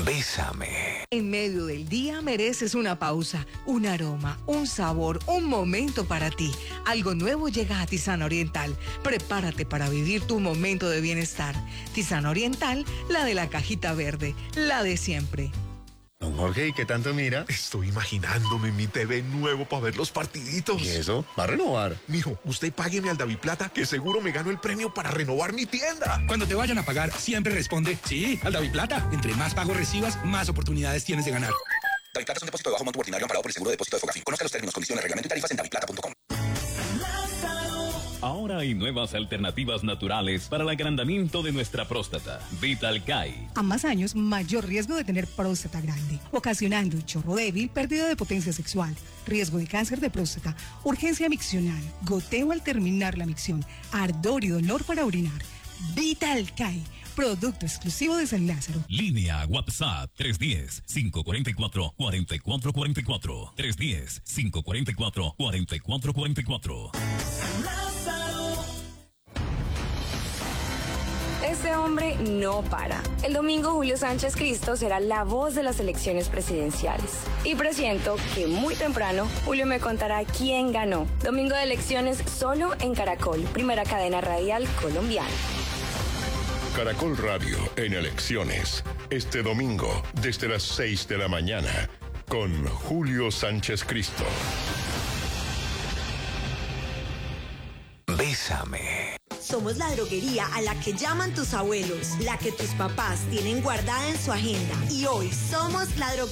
Bésame. En medio del día mereces una pausa, un aroma, un sabor, un momento para ti. Algo nuevo llega a Tisana Oriental. Prepárate para vivir tu momento de bienestar. Tisana Oriental, la de la cajita verde, la de siempre. Don Jorge, ¿y qué tanto mira? Estoy imaginándome mi TV nuevo para ver los partiditos. ¿Y eso? ¿Va a renovar? Mijo, usted págueme al Daviplata que seguro me gano el premio para renovar mi tienda. Cuando te vayan a pagar, siempre responde, sí, al Daviplata. Entre más pagos recibas, más oportunidades tienes de ganar. Daviplata es un depósito de bajo monto ordinario amparado por el seguro de depósito de Fogafín. Conozca los términos, condiciones, reglamento y tarifas en daviplata.com. Ahora hay nuevas alternativas naturales para el agrandamiento de nuestra próstata. Vitalcay. A más años, mayor riesgo de tener próstata grande, ocasionando chorro débil, pérdida de potencia sexual, riesgo de cáncer de próstata, urgencia miccional, goteo al terminar la micción, ardor y dolor para orinar. Vitalcay, producto exclusivo de San Lázaro. Línea WhatsApp 310-544-4444. 310-544-4444. Este hombre no para. El domingo Julio Sánchez Cristo será la voz de las elecciones presidenciales. Y presiento que muy temprano Julio me contará quién ganó. Domingo de elecciones solo en Caracol, primera cadena radial colombiana. Caracol Radio en elecciones. Este domingo desde las 6 de la mañana con Julio Sánchez Cristo. Bésame. Somos la droguería a la que llaman tus abuelos, la que tus papás tienen guardada en su agenda. Y hoy somos la droguería